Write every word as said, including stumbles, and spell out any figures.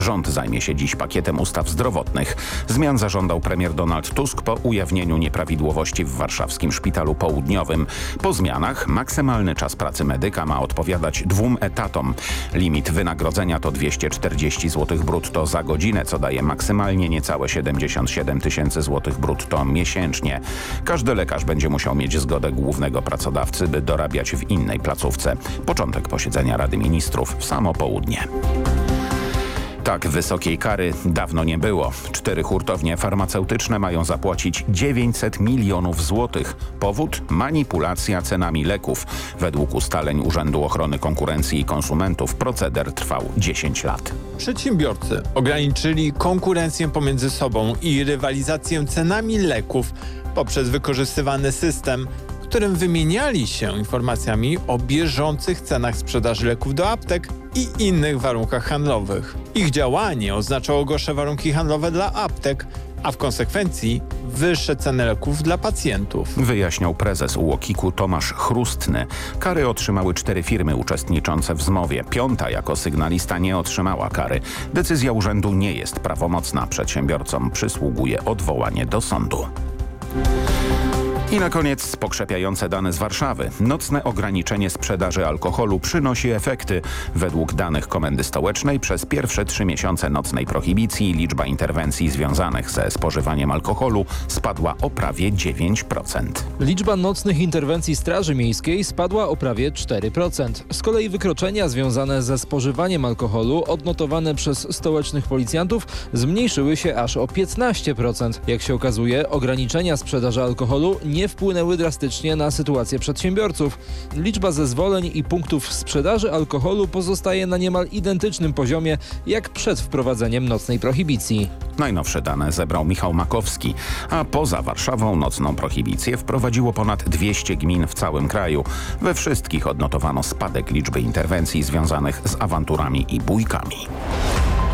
Rząd zajmie się dziś pakietem ustaw zdrowotnych. Zmian zażądał premier Donald Tusk po ujawnieniu nieprawidłowości w warszawskim szpitalu południowym. Po zmianach maksymalny czas pracy medyka ma odpowiadać dwóm etatom. Limit wynagrodzenia to dwieście czterdzieści złotych brutto za godzinę, co daje maksymalnie niecałe siedemdziesiąt siedem tysięcy złotych brutto miesięcznie. Każdy lekarz będzie musiał mieć zgodę głównego pracodawcy, by dorabiać w innej placówce. Początek posiedzenia Rady Ministrów w samo południe. Tak wysokiej kary dawno nie było. Cztery hurtownie farmaceutyczne mają zapłacić dziewięćset milionów złotych. Powód? Manipulacja cenami leków. Według ustaleń Urzędu Ochrony Konkurencji i Konsumentów proceder trwał dziesięć lat. Przedsiębiorcy ograniczyli konkurencję pomiędzy sobą i rywalizację cenami leków poprzez wykorzystywany system, w którym wymieniali się informacjami o bieżących cenach sprzedaży leków do aptek i innych warunkach handlowych. Ich działanie oznaczało gorsze warunki handlowe dla aptek, a w konsekwencji wyższe ceny leków dla pacjentów. Wyjaśniał prezes U O K I K-u Tomasz Chrustny. Kary otrzymały cztery firmy uczestniczące w zmowie. Piąta jako sygnalista nie otrzymała kary. Decyzja urzędu nie jest prawomocna. Przedsiębiorcom przysługuje odwołanie do sądu. I na koniec pokrzepiające dane z Warszawy. Nocne ograniczenie sprzedaży alkoholu przynosi efekty. Według danych Komendy Stołecznej przez pierwsze trzy miesiące nocnej prohibicji liczba interwencji związanych ze spożywaniem alkoholu spadła o prawie dziewięć procent. Liczba nocnych interwencji Straży Miejskiej spadła o prawie cztery procent. Z kolei wykroczenia związane ze spożywaniem alkoholu odnotowane przez stołecznych policjantów zmniejszyły się aż o piętnaście procent. Jak się okazuje, ograniczenia sprzedaży alkoholu nie nie wpłynęły drastycznie na sytuację przedsiębiorców. Liczba zezwoleń i punktów sprzedaży alkoholu pozostaje na niemal identycznym poziomie jak przed wprowadzeniem nocnej prohibicji. Najnowsze dane zebrał Michał Makowski, a poza Warszawą nocną prohibicję wprowadziło ponad dwieście gmin w całym kraju. We wszystkich odnotowano spadek liczby interwencji związanych z awanturami i bójkami.